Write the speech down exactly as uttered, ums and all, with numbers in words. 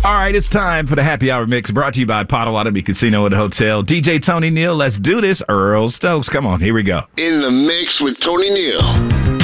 All right, it's time for the Happy Hour Mix, brought to you by Potawatomi Casino and Hotel. D J Tony Neal, let's do this. Earl Stokes, come on, here we go. In the mix with Tony Neal.